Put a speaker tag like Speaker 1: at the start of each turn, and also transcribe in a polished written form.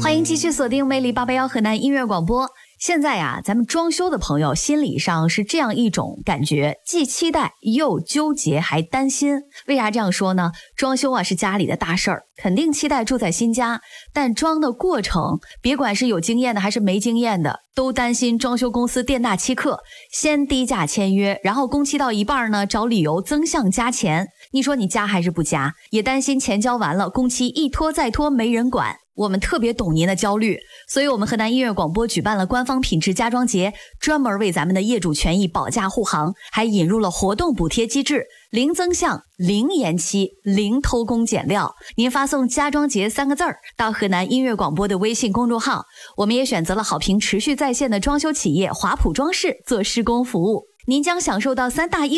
Speaker 1: 欢迎继续锁定魅力881河南音乐广播。现在呀，咱们装修的朋友心理上是这样一种感觉，既期待又纠结还担心。为啥这样说呢？装修啊是家里的大事儿，肯定期待住在新家，但装的过程，别管是有经验的还是没经验的，都担心装修公司店大欺客，先低价签约，然后工期到一半呢，找理由增项加钱。你说你加还是不加？也担心钱交完了，工期一拖再拖没人管。我们特别懂您的焦虑，所以我们河南音乐广播举办了官方品质家装节，专门为咱们的业主权益保驾护航，还引入了活动补贴机制，零增项、零延期、零偷工减料。您发送家装节3个字到河南音乐广播的微信公众号，我们也选择了好评持续在线的装修企业华普装饰做施工服务，您将享受到3大